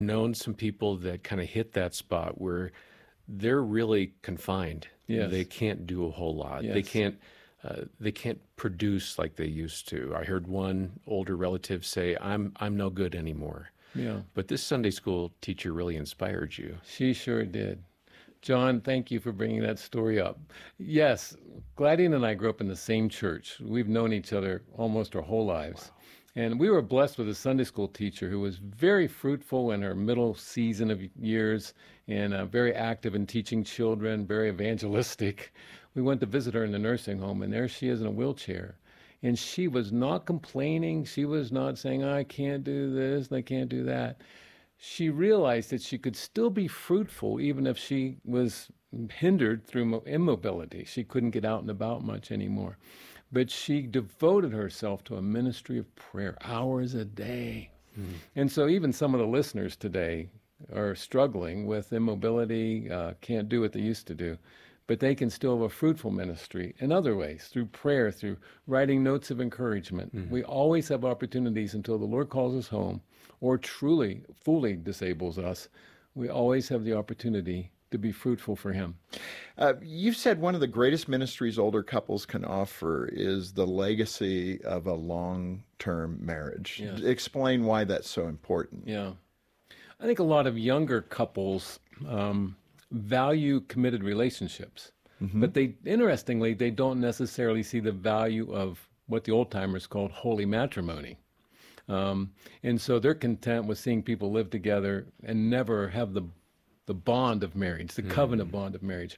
known some people that kind of hit that spot where they're really confined. Yes. They can't do a whole lot. Yes. They can't produce like they used to. I heard one older relative say, I'm no good anymore. Yeah. But this Sunday school teacher really inspired you. She sure did. John, thank you for bringing that story up. Yes, Gladys and I grew up in the same church. We've known each other almost our whole lives. Wow. And we were blessed with a Sunday school teacher who was very fruitful in her middle season of years and very active in teaching children, very evangelistic. We went to visit her in the nursing home, and there she is in a wheelchair. And she was not complaining. She was not saying, I can't do this and I can't do that. She realized that she could still be fruitful even if she was hindered through immobility. She couldn't get out and about much anymore. But she devoted herself to a ministry of prayer, hours a day. Mm-hmm. And so even some of the listeners today are struggling with immobility, can't do what they used to do. But they can still have a fruitful ministry in other ways, through prayer, through writing notes of encouragement. Mm-hmm. We always have opportunities until the Lord calls us home or truly, fully disables us. We always have the opportunity to be fruitful for Him. You've said one of the greatest ministries older couples can offer is the legacy of a long-term marriage. Yes. Explain why that's so important. Yeah. I think a lot of younger couples value committed relationships, but interestingly, they don't necessarily see the value of what the old-timers called holy matrimony. And so they're content with seeing people live together and never have the bond of marriage, the covenant bond of marriage.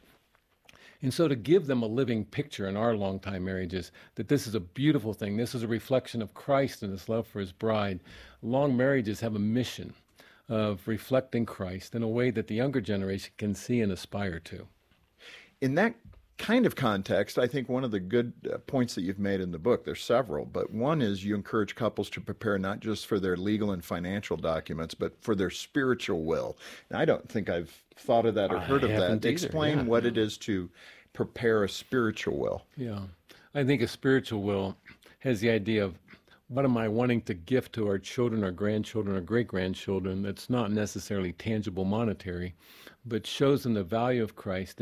And so to give them a living picture in our long-time marriages, that this is a beautiful thing, this is a reflection of Christ and His love for His bride. Long marriages have a mission of reflecting Christ in a way that the younger generation can see and aspire to. In that kind of context, I think one of the good points that you've made in the book, there's several, but one is you encourage couples to prepare not just for their legal and financial documents, but for their spiritual will. And I don't think I've thought of that or heard of that. Either. Explain what it is to prepare a spiritual will. Yeah. I think a spiritual will has the idea of what am I wanting to gift to our children, our grandchildren, our great-grandchildren that's not necessarily tangible monetary, but shows them the value of Christ,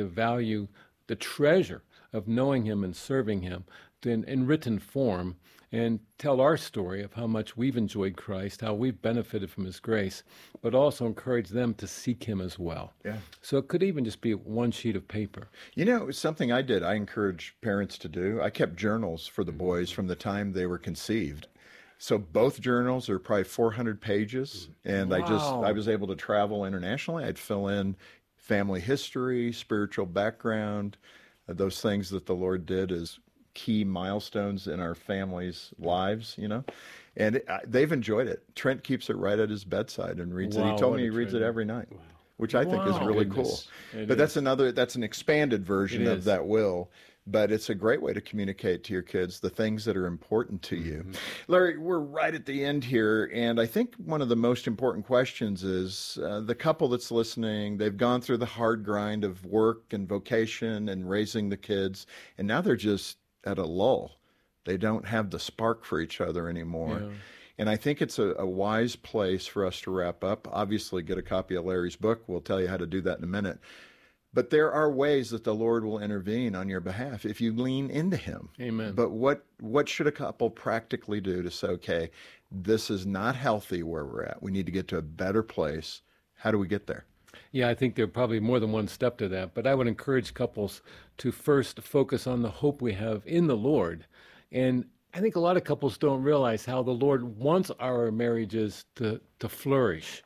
the treasure of knowing Him and serving Him in written form, and tell our story of how much we've enjoyed Christ, how we've benefited from His grace, but also encourage them to seek Him as well. Yeah. So it could even just be one sheet of paper. You know, it's something I did. I encourage parents to do. I kept journals for the boys from the time they were conceived. So both journals are probably 400 pages, and Wow. I was able to travel internationally. I'd fill in family history, spiritual background, those things that the Lord did as key milestones in our family's lives, you know. And they've enjoyed it. Trent keeps it right at his bedside and reads it. He told me he reads it every night, which I think is really cool. But that's an expanded version of that will. But it's a great way to communicate to your kids the things that are important to you. Larry, we're right at the end here, and I think one of the most important questions is the couple that's listening, they've gone through the hard grind of work and vocation and raising the kids, and now they're just at a lull. They don't have the spark for each other anymore. Yeah. And I think it's a wise place for us to wrap up. Obviously, get a copy of Larry's book. We'll tell you how to do that in a minute. But there are ways that the Lord will intervene on your behalf if you lean into Him. Amen. But what should a couple practically do to say, okay, this is not healthy where we're at. We need to get to a better place. How do we get there? Yeah, I think there are probably more than one step to that. But I would encourage couples to first focus on the hope we have in the Lord. And I think a lot of couples don't realize how the Lord wants our marriages to flourish.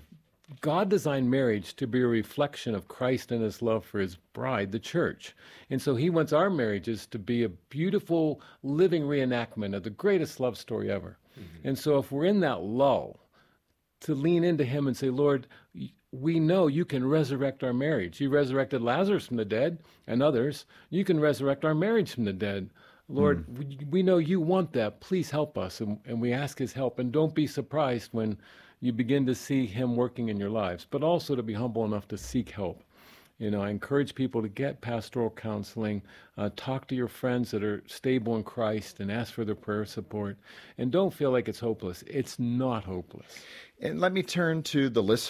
God designed marriage to be a reflection of Christ and His love for His bride, the church. And so He wants our marriages to be a beautiful living reenactment of the greatest love story ever. And so if we're in that lull, to lean into Him and say, Lord, we know You can resurrect our marriage. You resurrected Lazarus from the dead and others. You can resurrect our marriage from the dead. Lord, we know You want that. Please help us. And we ask His help. And don't be surprised when you begin to see Him working in your lives, but also to be humble enough to seek help. I encourage people to get pastoral counseling, talk to your friends that are stable in Christ and ask for their prayer support. And don't feel like it's hopeless. It's not hopeless. And let me turn to the listeners.